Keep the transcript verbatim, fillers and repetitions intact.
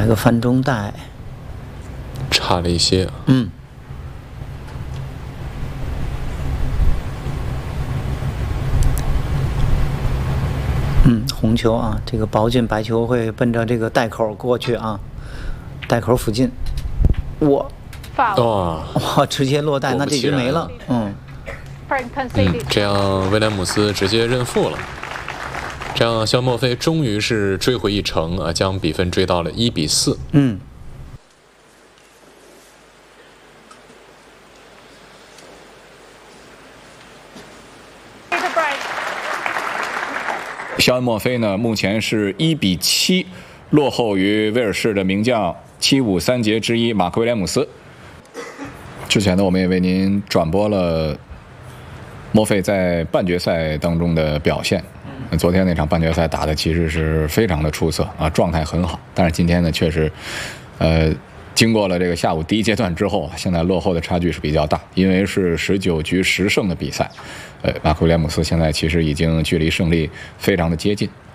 个翻中带， 差了一些。 嗯。嗯，红球啊，这个宝剑白球会奔着这个带口过去啊，带口附近，哇， 哇哇，直接落袋，那这局没了，嗯。 嗯，这样威廉姆斯直接认负了。这样，肖莫菲终于是追回一城啊，将比分追到了一比四。 嗯。 肖恩·莫菲呢，目前是一比七，落后于威尔士的名将七五三杰之一马克·威廉姆斯。之前呢，我们也为您转播了莫菲在半决赛当中的表现。昨天那场半决赛打的其实是非常的出色啊，状态很好。但是今天呢，确实，呃，经过了这个下午第一阶段之后，现在落后的差距是比较大，因为是十九局十胜的比赛。呃，马克·威廉姆斯现在其实已经距离胜利非常的接近。